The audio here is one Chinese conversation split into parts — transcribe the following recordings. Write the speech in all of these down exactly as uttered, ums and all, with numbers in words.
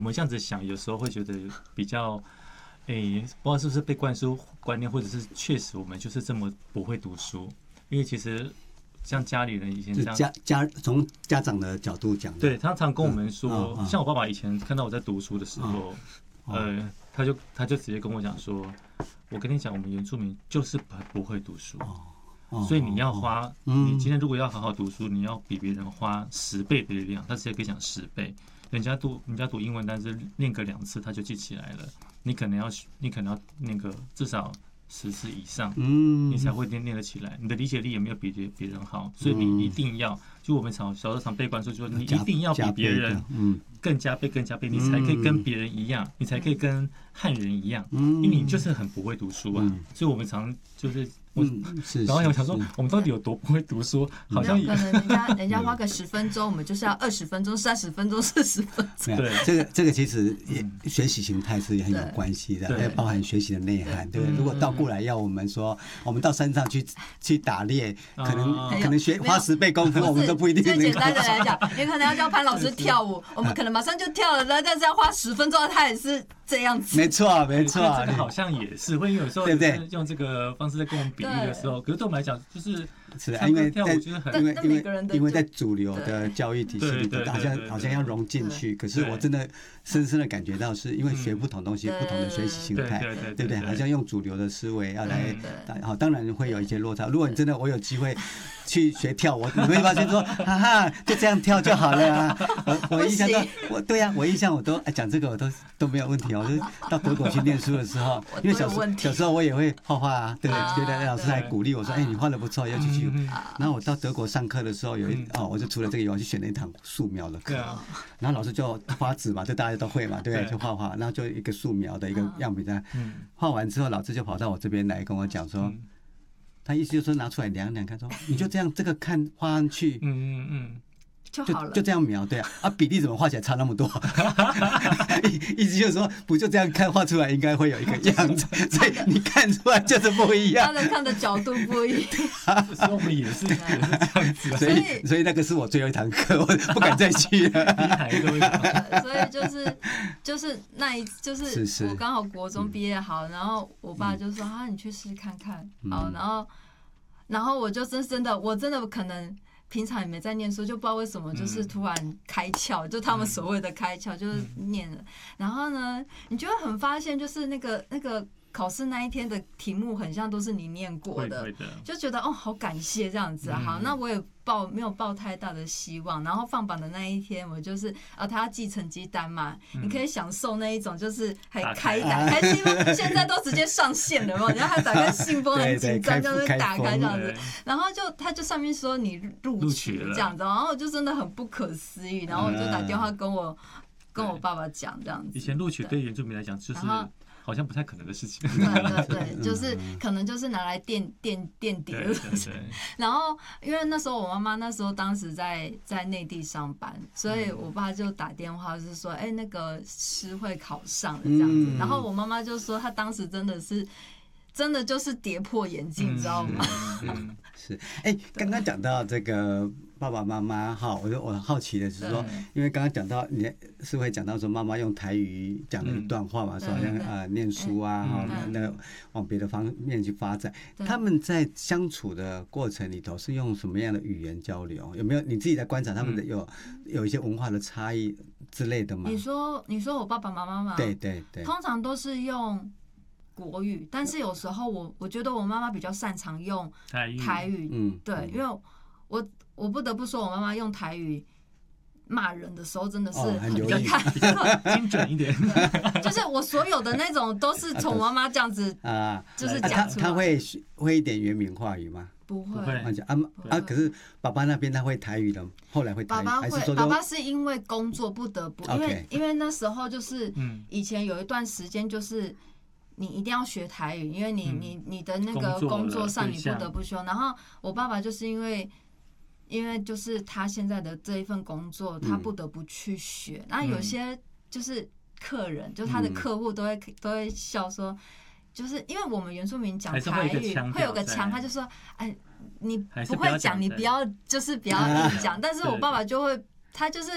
我们这样子想，有时候会觉得比较，诶、欸，不知道是不是被灌输观念，或者是确实我们就是这么不会读书。因为其实像家里人以前这样， 家家从家长的角度讲， 对，他常跟我们说， 嗯嗯、 像我爸爸以前看到我在读书的时候，嗯、呃，他就他就直接跟我讲说，我跟你讲，我们原住民就是不会读书。所以你要花，你今天如果要好好读书，你要比别人花十倍的力量。他直接可以讲十倍，人家读人家读英文，但是念个两次他就记起来了。你可能要，你可能要那个至少十次以上，你才会念念得起来。你的理解力也没有比别别人好，所以你一定要，就我们常小时候常被灌输，就说你一定要比别人更加倍、更加倍，你才可以跟别人一样，你才可以跟汉人一样，因为你就是很不会读书啊。所以我们常就是。我然后我想说，我们到底有多不会读书？好像可能人家人家花个十分钟，我们就是要二十分钟、三十分钟、四十分钟。 对，这个这个其实也学习形态是很有关系的，还有包含学习的内涵，对不对？如果倒过来要我们说，我们到山上去去打猎，可能可能学花十倍功夫，我们都不一定能。 最简单的来讲，你可能要教潘老师跳舞，我们可能马上就跳了，但是要花十分钟，他也是这样子。 没错，没错， 这个好像也是会有时候用这个方式在跟我们比喻的时候，可是对我们来讲就是是因为在因为因为因为在主流的教育体系里头，好像好像要融进去，可是我真的深深的感觉到，是因为学不同东西，不同的学习心态，对不对？好像用主流的思维要来，好，当然会有一些落差。如果你真的我有机会去学跳，我你会发现说，哈哈，就这样跳就好了啊！我我印象中，我对呀，我印象我都讲这个我都都没有问题哦。就是到德国去念书的时候，因为小时小时候我也会画画啊，对，觉得老师还鼓励我说，哎，你画的不错，要继续。然后我到德国上课的时候，有一哦，我就除了这个以外，去选了一堂素描的课。然后老师就花纸嘛，这大家都会嘛，对不对？就画画，然后就一个素描的一个样品在画完之后，老师就跑到我这边来跟我讲说，他意思就是说拿出来量量看，说你就这样这个看画上去，嗯嗯嗯。 就好了， 就, 就这样描，对啊，啊比例怎么画起来差那么多？意思就是说，不就这样看画出来，应该会有一个样子，所以你看出来就是不一样。 他的看的角度不一样， 所以我们也是也是这样子、啊。 所以所以那个是我最后一堂课，我不敢再去了。 所以就是就是那一就是我刚好国中毕业好，然后我爸就说啊，你去试看看，好，然后然后我就真真的我真的可能。平常也没在念书，就不知道为什么，就是突然开窍，就他们所谓的开窍，就是念了。然后呢，你就会很发现，就是那个那个考试那一天的题目，很像都是你念过的，就觉得哦，好感谢这样子啊。好，那我也抱没有抱太大的希望。然后放榜的那一天，我就是啊，他要寄成绩单嘛，你可以享受那一种，就是还开打开信封，现在都直接上线了嘛，然后他打开信封很紧张，就是打开这样子，然后就他就上面说你录取这样子，然后我就真的很不可思议，然后我就打电话跟我跟我爸爸讲这样子。 以前录取对原住民来讲就是。好像不太可能的事情。 对对对，就是可能就是拿来垫垫垫底的事情。然后因为那时候我妈妈那时候当时在在内地上班，所以我爸就打电话就是说，哎、欸，那个诗会考上了这样子。然后我妈妈就说，她当时真的是。真的就是跌破眼镜，你知道吗？ 嗯，是。哎，刚刚讲到这个爸爸妈妈哈，我就我好奇的是说，因为刚刚讲到你是会讲到说妈妈用台语讲了一段话嘛，说好像呃念书啊，哈，那往别的方面去发展。他们在相处的过程里头是用什么样的语言交流？有没有你自己在观察他们的有有一些文化的差异之类的吗？ 你说你说我爸爸妈妈嘛， 对对对， 通常都是用。国语，但是有时候我我觉得我妈妈比较擅长用台语，台语嗯，对，因为我我不得不说，我妈妈用台语骂人的时候真的是很厉害， 哦、精准一点。 就是我所有的那种都是从我妈妈这样子啊，就是讲出来。 他他会会一点原名话语吗？ 不会。 啊啊！可是爸爸那边他会台语的，后来会台语。 爸爸会，爸爸是因为工作不得不，因为因为那时候就是以前有一段时间就是。你一定要学台语，因为你你你的那个工作上你不得不修。然后我爸爸就是因为，因为就是他现在的这一份工作，他不得不去学。那有些就是客人，就他的客户都会都会笑说，就是因为我们原住民讲台语会有个腔，他就说，哎，你不会讲，你不要就是不要硬讲。但是我爸爸就会，他就是。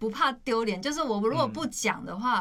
不怕丢脸，就是我如果不讲的话。